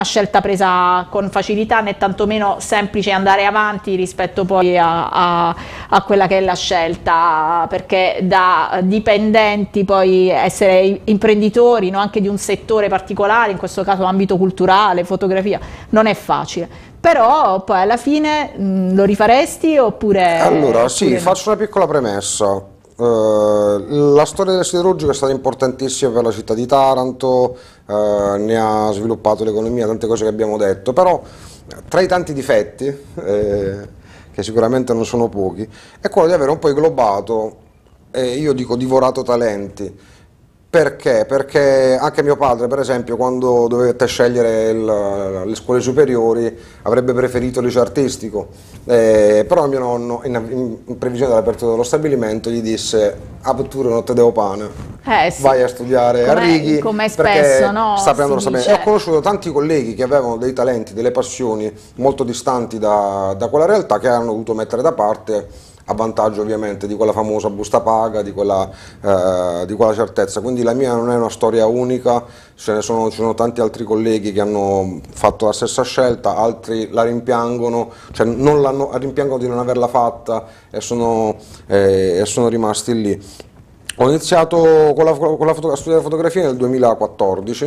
scelta presa con facilità, né tantomeno semplice andare avanti rispetto poi a quella che è la scelta, perché da dipendenti poi essere imprenditori, no, anche di un settore particolare, in questo caso ambito culturale, fotografia, non è facile. Però poi alla fine lo rifaresti Allora, sì, oppure no? faccio una piccola premessa. La storia del siderurgico è stata importantissima per la città di Taranto, ne ha sviluppato l'economia, tante cose che abbiamo detto, però tra i tanti difetti, che sicuramente non sono pochi, è quello di avere un po' inglobato, io dico divorato talenti. Perché? Perché anche mio padre, per esempio, quando dovette scegliere le scuole superiori, avrebbe preferito il liceo artistico. Però mio nonno, in previsione dell'apertura dello stabilimento, gli disse: "Ah, tu non te devo pane, Sì, vai a studiare a come, Righi, come spesso, perché no, sta si prendendo lo stipendio." E ho dice. conosciuto tanti colleghi che avevano dei talenti, delle passioni molto distanti da quella realtà, che hanno dovuto mettere da parte a vantaggio ovviamente di quella famosa busta paga, di quella certezza. Quindi la mia non è una storia unica, ci sono tanti altri colleghi che hanno fatto la stessa scelta, altri la rimpiangono, cioè rimpiangono di non averla fatta e sono rimasti lì. Ho iniziato a studiare fotografia nel 2014,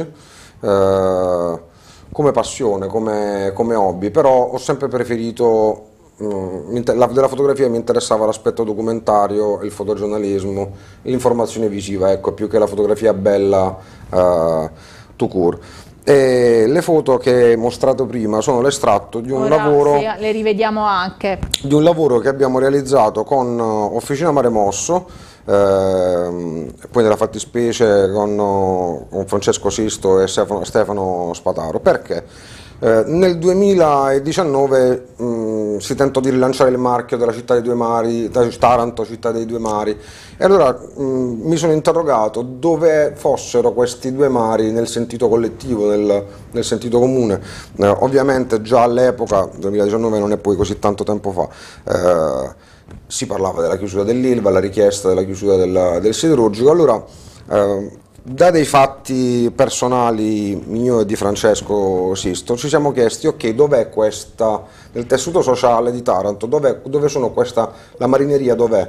come passione, come hobby, però ho sempre preferito, della fotografia mi interessava l'aspetto documentario, il fotogiornalismo, l'informazione visiva, ecco, più che la fotografia bella tout court. E le foto che hai mostrato prima sono l'estratto Ora sì, le rivediamo anche. di un lavoro che abbiamo realizzato con Officina Mare Mosso, poi nella fattispecie con Francesco Sisto e Stefano Spataro. Perché? Nel 2019 si tentò di rilanciare il marchio della città dei due mari, Taranto, città dei due mari, e allora mi sono interrogato dove fossero questi due mari nel sentito collettivo, nel sentito comune. Ovviamente già all'epoca, 2019 non è poi così tanto tempo fa, si parlava della chiusura dell'Ilva, la richiesta della chiusura del siderurgico. Allora, da dei fatti personali mio e di Francesco Sisto, ci siamo chiesti: ok, dov'è questa, nel tessuto sociale di Taranto, dove sono la marineria, dov'è?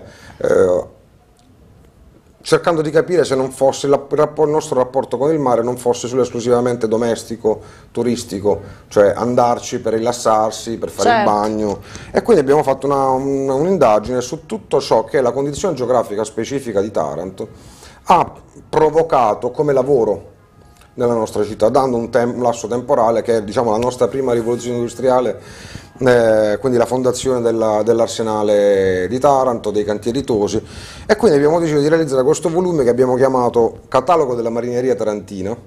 Cercando di capire se non fosse il nostro rapporto con il mare non fosse solo esclusivamente domestico, turistico, cioè andarci per rilassarsi, per fare il Certo. bagno. E quindi abbiamo fatto un'indagine su tutto ciò che la condizione geografica specifica di Taranto ha provocato come lavoro nella nostra città, dando un lasso temporale che è, diciamo, la nostra prima rivoluzione industriale, quindi la fondazione dell'Arsenale di Taranto, dei cantieri Tosi. E quindi abbiamo deciso di realizzare questo volume che abbiamo chiamato Catalogo della Marineria Tarantina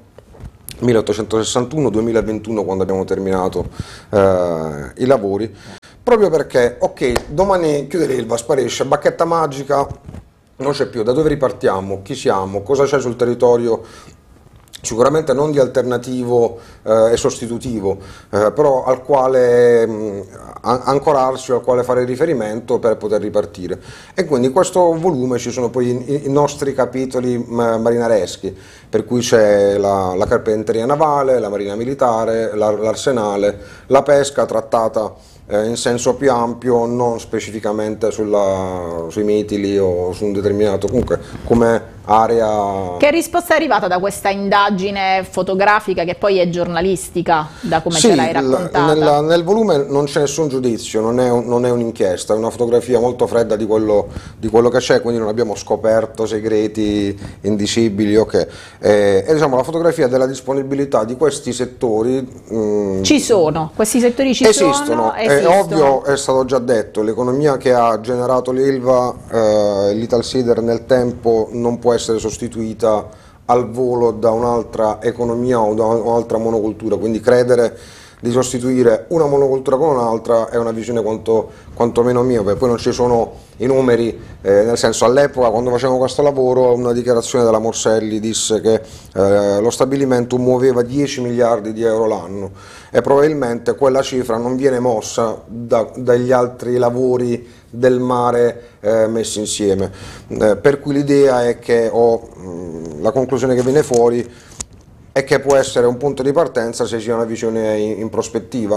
1861-2021, quando abbiamo terminato i lavori, proprio perché, ok, domani chiude l'Ilva, sparisce, bacchetta magica, non c'è più, da dove ripartiamo, chi siamo, cosa c'è sul territorio, sicuramente non di alternativo e sostitutivo, però al quale ancorarsi o al quale fare riferimento per poter ripartire. E quindi in questo volume ci sono poi i nostri capitoli marinareschi, per cui c'è la carpenteria navale, la marina militare, l'arsenale, la pesca trattata in senso più ampio, non specificamente sui mitili o su un determinato, comunque come area. Che risposta è arrivata da questa indagine fotografica che poi è giornalistica, da come ce Sì, l'hai raccontata? nel volume non c'è nessun giudizio, non è un'inchiesta, è una fotografia molto fredda di quello che c'è, quindi non abbiamo scoperto segreti indicibili, ok. E diciamo la fotografia della disponibilità di questi settori. Ci sono, questi settori ci sono, È ovvio, è stato già detto, l'economia che ha generato l'Ilva, l'Italsider nel tempo non può essere sostituita al volo da un'altra economia o da un'altra monocultura, quindi credere di sostituire una monocultura con un'altra è una visione quantomeno mia, perché poi non ci sono i numeri, nel senso, all'epoca quando facevamo questo lavoro una dichiarazione della Morselli disse che lo stabilimento muoveva 10 miliardi di euro l'anno e probabilmente quella cifra non viene mossa dagli altri lavori del mare messi insieme, per cui l'idea è che la conclusione che viene fuori e che può essere un punto di partenza se si ha una visione in prospettiva.